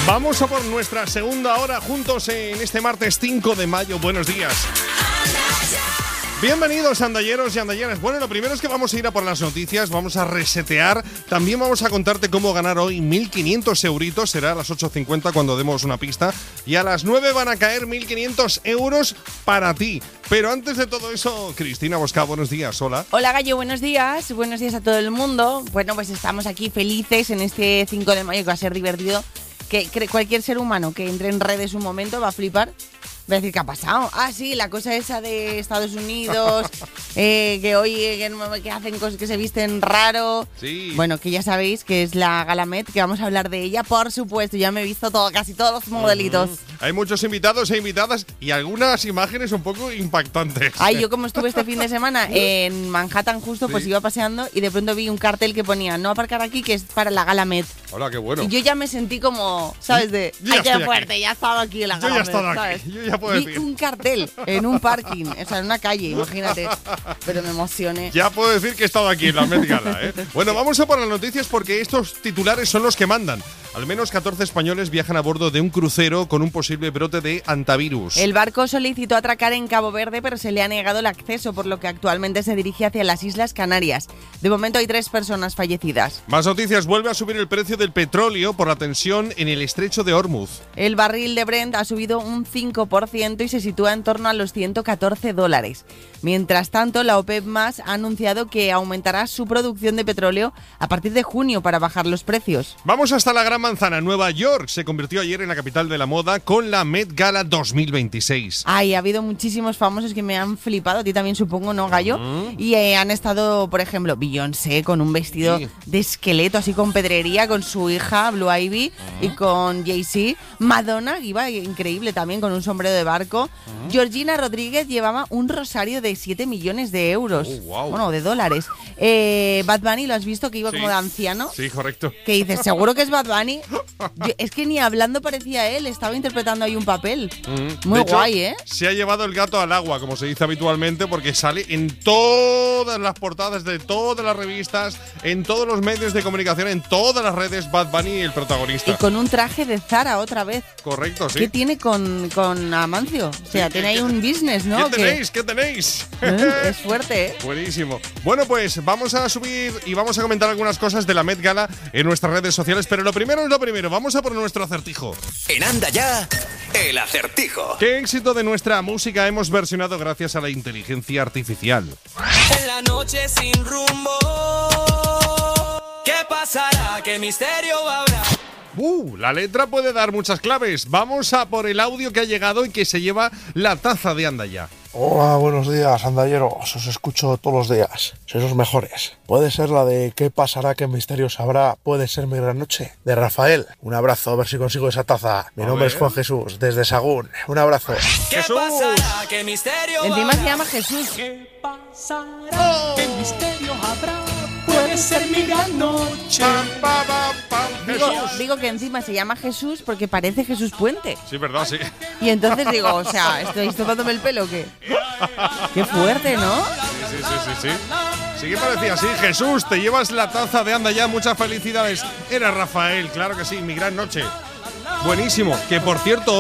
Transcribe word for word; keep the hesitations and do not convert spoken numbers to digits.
Vamos a por nuestra segunda hora juntos en este martes cinco de mayo. Buenos días. Bienvenidos, andalleros y andalleras. Bueno, lo primero es que vamos a ir a por las noticias, vamos a resetear. También vamos a contarte cómo ganar hoy mil quinientos euritos. Será a las ocho cincuenta cuando demos una pista. Y a las nueve van a caer mil quinientos euros para ti. Pero antes de todo eso, Cristina Bosca, buenos días. Hola. Hola, Gallo, buenos días. Buenos días a todo el mundo. Bueno, pues estamos aquí felices en este cinco de mayo que va a ser divertido. Que, que cualquier ser humano que entre en redes un momento va a flipar. Va a decir, ¿qué ha pasado? Ah, sí, la cosa esa de Estados Unidos, eh, que hoy eh, que, que hacen cosas que se visten raro. Sí. Bueno, que ya sabéis que es la Gala Met, que vamos a hablar de ella, por supuesto. Ya me he visto todo, casi todos los modelitos. Uh-huh. Hay muchos invitados e invitadas y algunas imágenes un poco impactantes. Ay, yo como estuve este fin de semana en Manhattan justo, pues sí. iba paseando y de pronto vi un cartel que ponía no aparcar aquí, que es para la Gala Met. Hola, qué bueno. Y yo ya me sentí como, ¿sabes? De, Yo ya ay, qué estoy fuerte, aquí. ya he estado aquí en la Yo Gala ya he Met, estado ¿sabes? aquí, yo ya puedo Vi decir. un cartel en un parking, o sea, en una calle, imagínate. Pero me emocioné. Ya puedo decir que he estado aquí en la Met Gala, ¿eh? Bueno, vamos a por las noticias porque estos titulares son los que mandan. Al menos catorce españoles viajan a bordo de un crucero con un posible brote de antivirus. El barco solicitó atracar en Cabo Verde, pero se le ha negado el acceso, por lo que actualmente se dirige hacia las Islas Canarias. De momento hay tres personas fallecidas. Más noticias. Vuelve a subir el precio del petróleo por la tensión en el estrecho de Hormuz. El barril de Brent ha subido un cinco por ciento y se sitúa en torno a los ciento catorce dólares. Mientras tanto, la OPEP más ha anunciado que aumentará su producción de petróleo a partir de junio para bajar los precios. Vamos hasta la Gran Manzana. Nueva York se convirtió ayer en la capital de la moda con la Met Gala dos mil veintiséis. Ay, ha habido muchísimos famosos que me han flipado, a ti también supongo, ¿no, Gallo? Uh-huh. Y eh, han estado, por ejemplo, Beyoncé con un vestido sí. de esqueleto, así con pedrería, con su hija Blue Ivy uh-huh. y con Jay-Z. Madonna iba increíble también con un sombrero de barco. Uh-huh. Georgina Rodríguez llevaba un rosario de siete millones de euros. Oh, wow. Bueno, de dólares. Eh, Bad Bunny, ¿lo has visto? Que iba sí. como de anciano. Sí, correcto. Que dices, ¿seguro que es Bad Bunny? Yo, es que ni hablando parecía él, estaba interpretando ahí un papel. Mm. Muy de guay, hecho, ¿eh? Se ha llevado el gato al agua, como se dice habitualmente, porque sale en todas las portadas de todas las revistas, en todos los medios de comunicación, en todas las redes, Bad Bunny, el protagonista. Y con un traje de Zara otra vez. Correcto, sí. ¿Qué tiene con, con Amancio? O sea, Sí, tiene ¿qué, ahí un business, ¿no? ¿Qué tenéis? ¿Qué tenéis? ¿Eh? Es fuerte, ¿eh? Buenísimo. Bueno, pues vamos a subir y vamos a comentar algunas cosas de la Met Gala en nuestras redes sociales, pero lo primero es lo primero. Vamos a por nuestro acertijo. En Anda Ya, el acertijo. ¿Qué éxito de nuestra música hemos versionado gracias a la inteligencia artificial? En la noche sin rumbo, ¿qué pasará? ¿Qué misterio habrá? Uh, la letra puede dar muchas claves. Vamos a por el audio que ha llegado y que se lleva la taza de Anda Ya. Hola, buenos días, andalleros. Os escucho todos los días. Sois los mejores. Puede ser la de ¿qué pasará? ¿Qué misterios habrá? Puede ser Mi Gran Noche, de Rafael. Un abrazo, a ver si consigo esa taza. Mi A nombre ver. es Juan Jesús, desde Sagún. Un abrazo. ¿Qué Jesús. pasará? ¿Qué misterio Encima habrá? se llama Jesús. ¿Qué pasará? ¿Qué misterio habrá? Puede ser mi gran noche. Pam, pam, pam, pam. Digo, Jesús. digo que encima se llama Jesús porque parece Jesús Puente. Sí, verdad, sí. Y entonces digo, o sea, ¿estoy tocándome el pelo o qué? Qué fuerte, ¿no? Sí, sí, sí, sí. Sí que parecía así. Jesús, te llevas la taza de Anda Ya. Muchas felicidades. Era Rafael, claro que sí. Mi Gran Noche. Buenísimo. Que por cierto,